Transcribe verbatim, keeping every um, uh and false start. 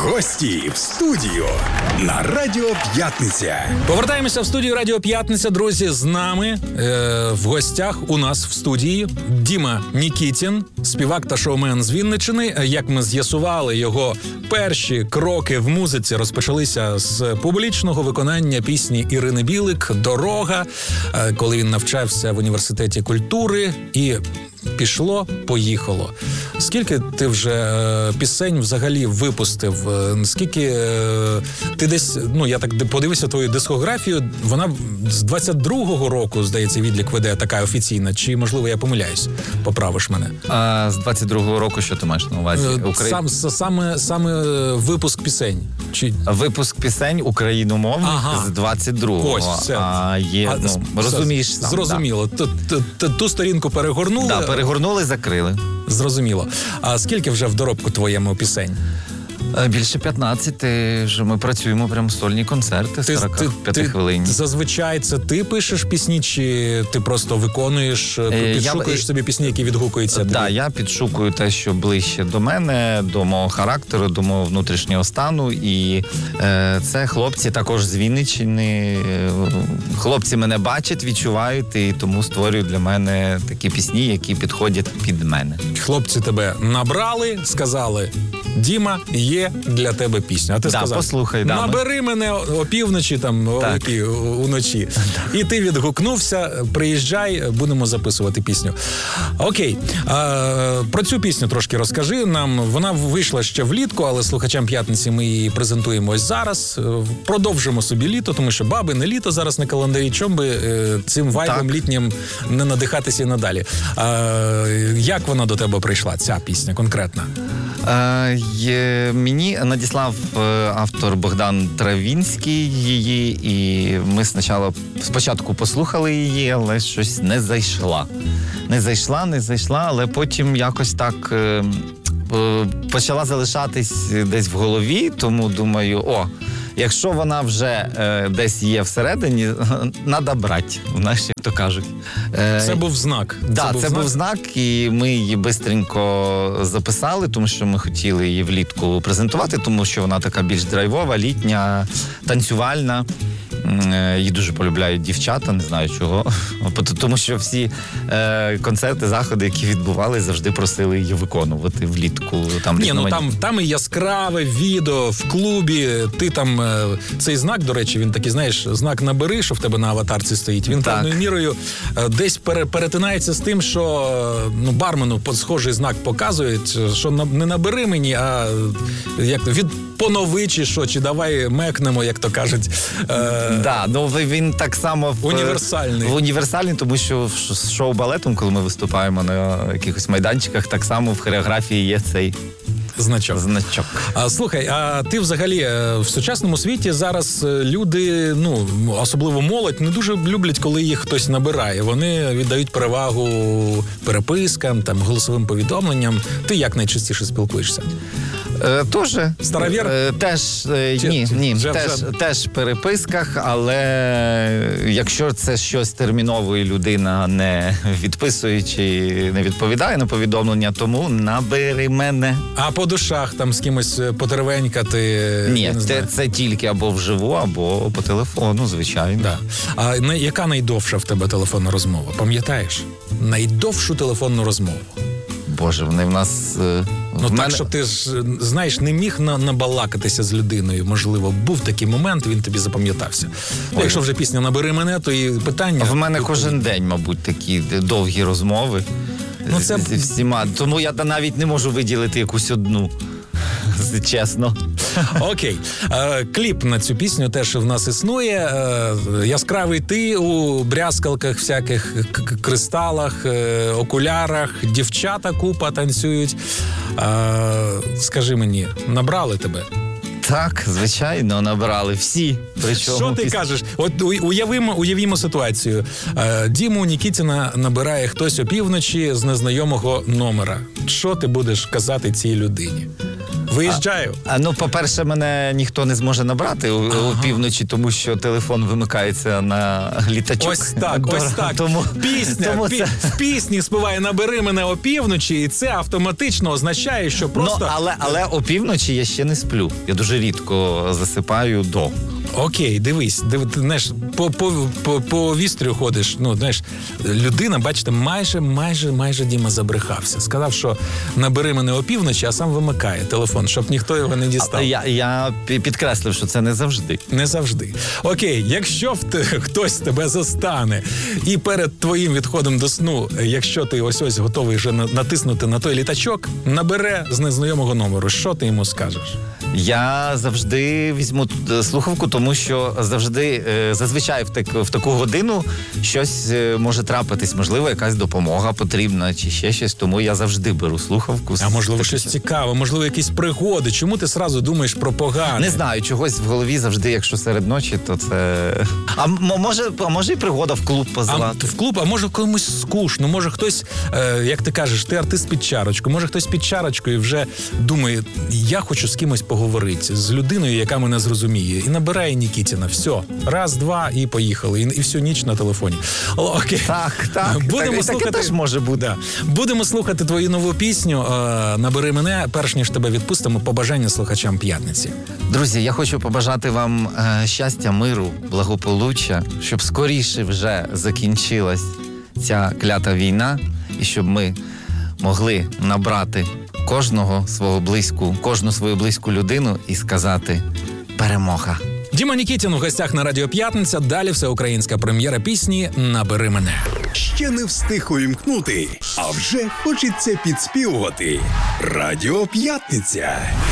Гості в студію на Радіо П'ятниця. Повертаємося в студію Радіо П'ятниця, друзі. З нами е, в гостях у нас в студії Діма Нікітін, співак та шоумен з Вінниччини. Як ми з'ясували, його перші кроки в музиці розпочалися з публічного виконання пісні Ірини Білик «Дорога», е, коли він навчався в університеті культури, і пішло, поїхало. Скільки ти вже е, пісень взагалі випустив? Е, скільки е, ти десь, ну я так подивився твою дискографію, вона з двадцять другого року, здається, відлік веде така офіційна, чи, можливо, я помиляюсь? Поправиш мене. А з двадцять другого року що ти маєш на увазі? Е, Украї... Сам, саме, саме випуск пісень. Чи... Випуск пісень україномовних ага. з двадцять другого. Ось, це. А є, а, ну, розумієш сам. Зрозуміло. Да. Ту, ту, ту, ту сторінку перегорнули. Да, перегорнули, закрили. Зрозуміло. А скільки вже в доробку твоєму пісень? Більше п'ятнадцяти, вже ми працюємо прямо сольні концерти, сорок п'ять хвилин. Зазвичай це ти пишеш пісні, чи ти просто виконуєш, е, підшукуєш я, собі пісні, які відгукуються? Так, да, я підшукую те, що ближче до мене, до мого характеру, до мого внутрішнього стану. І е, це хлопці також з Вінниччини. Хлопці мене бачать, відчувають, і тому створюють для мене такі пісні, які підходять під мене. Хлопці тебе набрали, сказали: Діма, є для тебе пісня. А ти да, сказав, послухай, да, набери ми... мене опівночі, там, о, які, уночі. І ти відгукнувся, приїжджай, будемо записувати пісню. Окей, а, про цю пісню трошки розкажи нам. Вона вийшла ще влітку, але слухачам П'ятниці ми її презентуємо ось зараз. Продовжимо собі літо, тому що баби не літо зараз на календарі. Чом би е, цим вайбом літнім не надихатися і надалі. А, як вона до тебе прийшла, ця пісня конкретна? Е, є, мені надіслав е, автор Богдан Травінський її, і ми спочатку, спочатку послухали її, але щось не зайшла. Не зайшла, не зайшла, але потім якось так е, е, почала залишатись десь в голові, тому думаю, о, якщо вона вже е, десь є всередині, треба брати, знаєш, як то кажуть. Е, це був знак. Так, да, це, був, це знак. був знак, і ми її бистренько записали, тому що ми хотіли її влітку презентувати, тому що вона така більш драйвова, літня, танцювальна. Її дуже полюбляють дівчата, не знаю чого. Тому що всі е, концерти, заходи, які відбували, завжди просили її виконувати влітку. Там, Ні, ну там, там і яскраве відео в клубі. Ти там, е, цей знак, до речі, він такий, знаєш, знак «Набери», що в тебе на аватарці стоїть. Він певною мірою е, десь пере, перетинається з тим, що е, ну, бармену схожий знак показують, що на, не «набери мені», а як від понови, чи що, чи давай мекнемо, як то кажуть. Е, Да, ну він так само в, універсальний. В універсальний, тому що з шоу-балетом, коли ми виступаємо на якихось майданчиках, так само в хореографії є цей значок. значок. А, слухай, а ти взагалі в сучасному світі зараз люди, ну, особливо молодь, не дуже люблять, коли їх хтось набирає. Вони віддають перевагу перепискам, там, голосовим повідомленням. Ти як найчастіше спілкуєшся? Е, Тоже. Старовір? Е, теж, е, Чи, ні, ні, вже, теж, вже. теж в переписках, але якщо це щось термінове, людина не відписує чи не відповідає на повідомлення, тому набери мене. А по душах там з кимось потеревенькати? Ні, це, це тільки або вживу, або по телефону, звичайно. Да. А не, яка найдовша в тебе телефонна розмова? Пам'ятаєш? Найдовшу телефонну розмову? Боже, вони в нас... Е, ну в так, мене... що ти ж, знаєш, не міг на, набалакатися з людиною. Можливо, був такий момент, він тобі запам'ятався. Ой. Якщо вже пісня «Набери мене», то і питання... В мене кожен день, мабуть, такі довгі розмови. Ну, це... Зі всіма. Тому я навіть не можу виділити якусь одну. Чесно. Окей. Е, кліп на цю пісню теж в нас існує. Е, яскравий ти у брязкалках, всяких кристалах, е, окулярах. Дівчата купа танцюють. Е, скажи мені, набрали тебе? Так, звичайно, набрали всі. Причому що ти піс... кажеш? От уявимо, уявімо ситуацію. Е, Діму Нікітіна набирає хтось опівночі з незнайомого номера. Що ти будеш казати цій людині? Виїжджаю. А, ну, по-перше, мене ніхто не зможе набрати у, ага. у півночі, тому що телефон вимикається на літачок. Ось так, До, ось так. Тому, Пісня, тому пі, це... в пісні співає «Набери мене опівночі», і це автоматично означає, що просто... Ну, але, але опівночі я ще не сплю. Я дуже рідко засипаю до. Окей, дивись, див, ти, знаєш, по, по, по, по вістрю ходиш, ну, знаєш, людина, бачите, майже, майже, майже Діма забрехався. Сказав, що набери мене опівночі, а сам вимикає телефон, щоб ніхто його не дістав. Я, я підкреслив, що це не завжди. Не завжди. Окей, якщо в те, хтось тебе застане і перед твоїм відходом до сну, якщо ти ось-ось готовий вже натиснути на той літачок, набере з незнайомого номеру, що ти йому скажеш? Я завжди візьму слухавку, тому що завжди, зазвичай в, так, в таку годину щось може трапитись. Можливо, якась допомога потрібна чи ще щось, тому я завжди беру слухавку. А можливо, щось цікаве, можливо, якісь пригоди. Чому ти сразу думаєш про погане? Не знаю, чогось в голові завжди, якщо серед ночі, то це... А може, а може і пригода в клуб позвати? А в клуб, а може комусь скучно, може хтось, е, як ти кажеш, ти артист під чарочку, може хтось під чарочкою вже думає, я хочу з кимось поговорити, з людиною, яка мене зрозуміє, і набирає Нікітіна. Все, раз, два, і поїхали. І, і всю ніч на телефоні. Окей. Так, так. Будемо так, слухати... таке теж може бути. Да. Будемо слухати твою нову пісню е, «Набери мене», перш ніж тебе відпустимо, побажання слухачам п'ятниці. Друзі, я хочу побажати вам е, щастя, миру, благополуччя, щоб скоріше вже закінчилась ця клята війна, і щоб ми могли набрати кожного свого близьку, кожну свою близьку людину і сказати «Перемога». Діма Нікітін в гостях на Радіо П'ятниця. Далі всеукраїнська прем'єра пісні «Набери мене». Ще не встиг увімкнути, а вже хочеться підспівувати. Радіо П'ятниця.